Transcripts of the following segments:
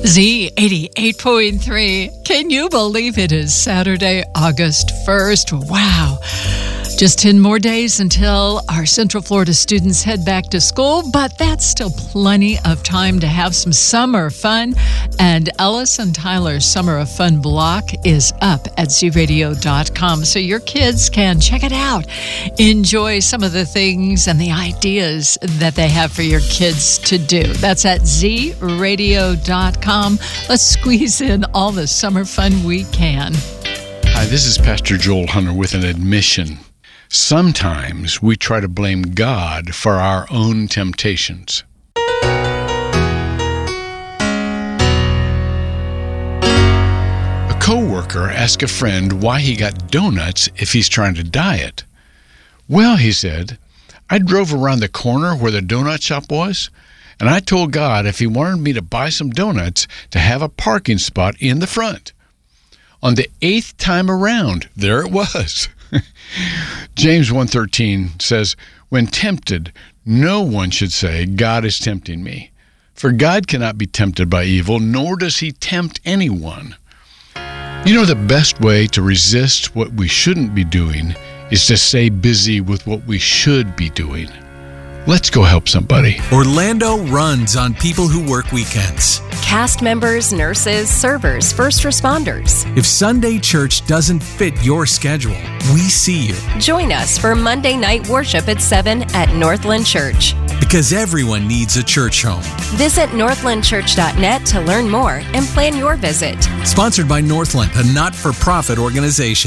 Z88.3. Can you believe it is Saturday, August 1st? Wow. Just 10 more days until our Central Florida students head back to school, but that's still plenty of time to have some summer fun. And Ellis and Tyler's Summer of Fun block is up at zradio.com, so your kids can check it out. Enjoy some of the things and the ideas that they have for your kids to do. That's at zradio.com. Let's squeeze in all the summer fun we can. Hi, this is Pastor Joel Hunter with an admission. Sometimes we try to blame God for our own temptations. A coworker asked a friend why he got donuts if he's trying to diet. Well, he said, I drove around the corner where the donut shop was, and I told God if he wanted me to buy some donuts to have a parking spot in the front. On the 8th time around, there it was. James 1:13 says, when tempted, no one should say, God is tempting me. For God cannot be tempted by evil, nor does he tempt anyone. You know, the best way to resist what we shouldn't be doing is to stay busy with what we should be doing. Let's go help somebody. Orlando runs on people who work weekends. Cast members, nurses, servers, first responders. If Sunday church doesn't fit your schedule, we see you. Join us for Monday night worship at 7 at Northland Church. Because everyone needs a church home. Visit northlandchurch.net to learn more and plan your visit. Sponsored by Northland, a not-for-profit organization.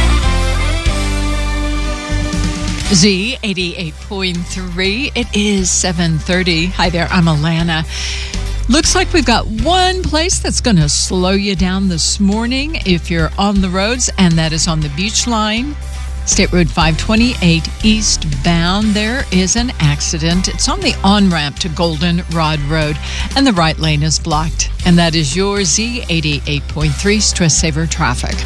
Z88.3. It is 7:30. Hi there, I'm Alana. Looks like we've got one place that's going to slow you down this morning if you're on the roads, and that is on the Beach Line. State Road 528 eastbound. There is an accident. It's on the on-ramp to Goldenrod Road, and the right lane is blocked. And that is your Z88.3 Stress Saver Traffic.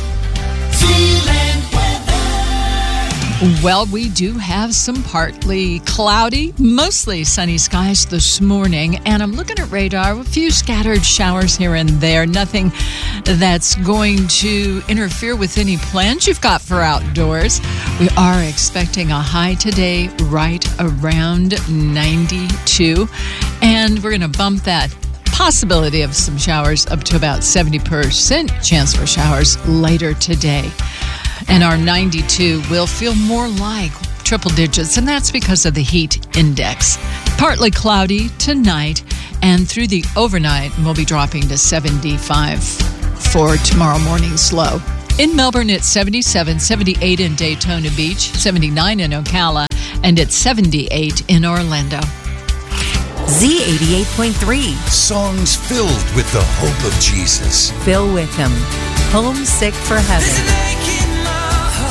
Well, we do have some partly cloudy, mostly sunny skies this morning, and I'm looking at radar, a few scattered showers here and there, nothing that's going to interfere with any plans you've got for outdoors. We are expecting a high today right around 92, and we're going to bump that possibility of some showers up to about 70% chance for showers later today. And our 92 will feel more like triple digits, and that's because of the heat index. Partly cloudy tonight, and through the overnight, we'll be dropping to 75 for tomorrow morning's low. In Melbourne, it's 77, 78 in Daytona Beach, 79 in Ocala, and it's 78 in Orlando. Z88.3. Songs filled with the hope of Jesus. Fill with him. Homesick for heaven.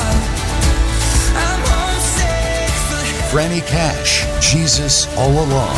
Franny Cash, Jesus All Along.